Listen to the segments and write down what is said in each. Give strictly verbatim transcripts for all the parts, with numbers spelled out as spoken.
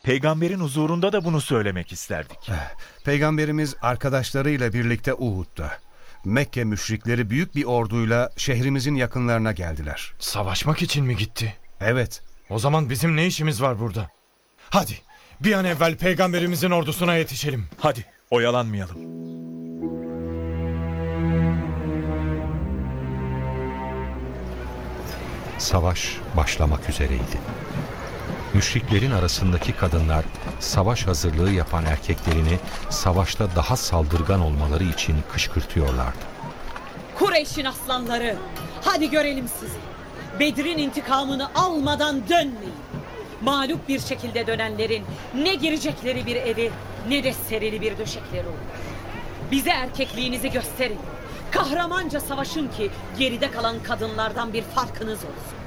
Peygamberin huzurunda da bunu söylemek isterdik. Peygamberimiz arkadaşlarıyla birlikte Uhud'da. Mekke müşrikleri büyük bir orduyla şehrimizin yakınlarına geldiler. Savaşmak için mi gitti? Evet. O zaman bizim ne işimiz var burada? Hadi bir an evvel peygamberimizin ordusuna yetişelim. Hadi oyalanmayalım. Savaş başlamak üzereydi. Müşriklerin arasındaki kadınlar savaş hazırlığı yapan erkeklerini savaşta daha saldırgan olmaları için kışkırtıyorlardı. Kureyş'in aslanları, hadi görelim sizi. Bedir'in intikamını almadan dönmeyin. Mağlup bir şekilde dönenlerin ne girecekleri bir evi ne de serili bir döşekleri olur. Bize erkekliğinizi gösterin. Kahramanca savaşın ki geride kalan kadınlardan bir farkınız olsun.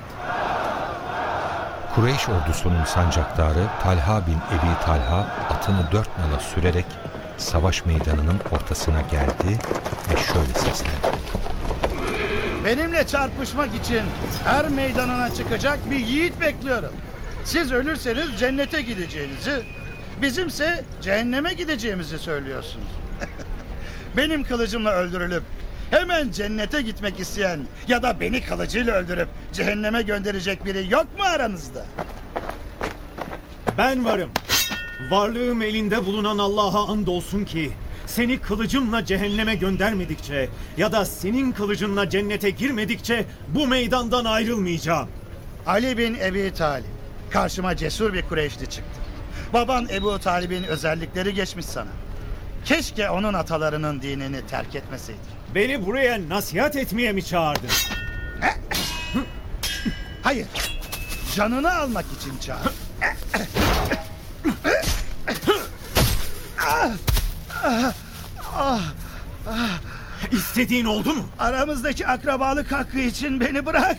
Kureyş ordusunun sancaktarı Talha bin Ebi Talha atını dört nala sürerek savaş meydanının ortasına geldi ve şöyle seslendi. Benimle çarpışmak için er meydanına çıkacak bir yiğit bekliyorum. Siz ölürseniz cennete gideceğinizi, bizimse cehenneme gideceğimizi söylüyorsunuz. Benim kılıcımla öldürülüp hemen cennete gitmek isteyen ya da beni kılıcıyla öldürüp cehenneme gönderecek biri yok mu aranızda? Ben varım. Varlığım elinde bulunan Allah'a andolsun ki seni kılıcımla cehenneme göndermedikçe ya da senin kılıcınla cennete girmedikçe bu meydandan ayrılmayacağım. Ali bin Ebi Talib, karşıma cesur bir Kureyşli çıktı. Baban Ebu Talib'in özellikleri geçmiş sana. Keşke onun atalarının dinini terk etmeseydin. Beni buraya nasihat etmeye mi çağırdın? Hayır, canını almak için çağır. İstediğin oldu mu? Aramızdaki akrabalık hakkı için beni bırak.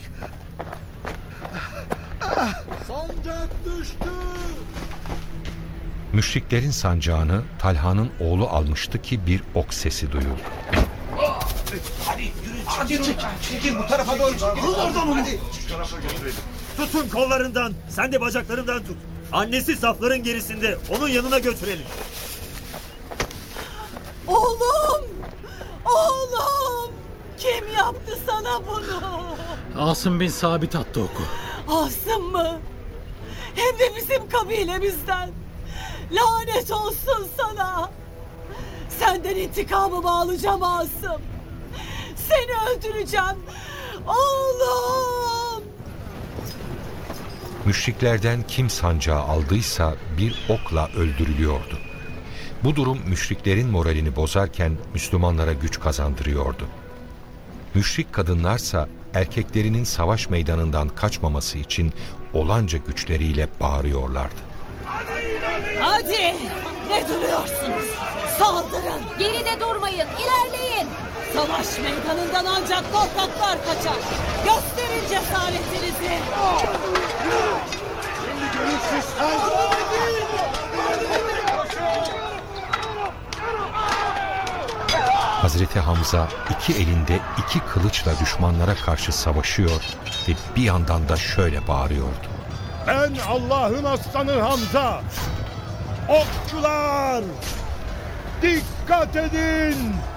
Sancak düştü. Müşriklerin sancağını Talha'nın oğlu almıştı ki bir ok sesi duyuldu. Hadi yürü. Hadi çekil. Çekil bu tarafa doğru. Vur oradan onu. Tutun kollarından, sen de bacaklarından tut. Annesi safların gerisinde, onun yanına götürelim. Oğlum! Oğlum! Kim yaptı sana bunu? Asım bin Sabit attı oku. Asım mı? Hem de bizim kabilemizden. Lanet olsun sana. Senden intikamımı alacağım Asım. Seni öldüreceğim. Oğlum! Müşriklerden kim sancağı aldıysa bir okla öldürülüyordu. Bu durum müşriklerin moralini bozarken Müslümanlara güç kazandırıyordu. Müşrik kadınlarsa erkeklerinin savaş meydanından kaçmaması için olanca güçleriyle bağırıyorlardı. Hadi! Ne duruyorsunuz? Saldırın! Geride durmayın, ilerleyin. Savaş meydanından ancak korkaklar kaçar. Gösterin cesaretinizi. Hazreti Hamza iki elinde iki kılıçla düşmanlara karşı savaşıyor ve bir yandan da şöyle bağırıyordu. Ben Allah'ın aslanı Hamza. Okçular! Dikkat edin!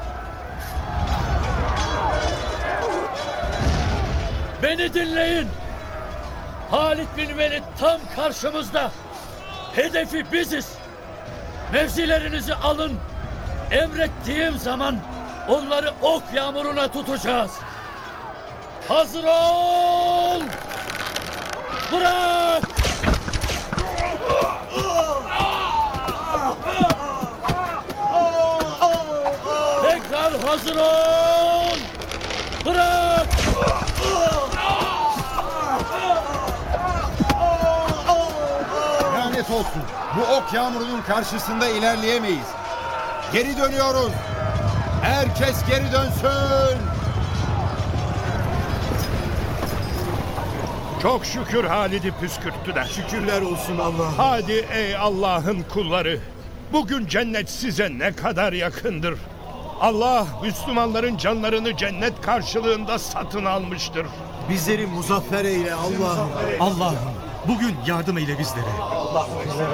Beni dinleyin. Halid bin Velid tam karşımızda. Hedefi biziz. Mevzilerinizi alın. Emrettiğim zaman onları ok yağmuruna tutacağız. Hazır ol! Bırak! Tekrar hazır ol! Bırak! Lanet olsun. Bu ok yağmurunun karşısında ilerleyemeyiz. Geri dönüyoruz. Herkes geri dönsün. Çok şükür Halid'i püskürttüler. Şükürler olsun Allah. Hadi ey Allah'ın kulları. Bugün cennet size ne kadar yakındır. Allah Müslümanların canlarını cennet karşılığında satın almıştır. Bizleri muzaffer eyle Allah'ım. Allah'ım bugün yardım eyle bizlere.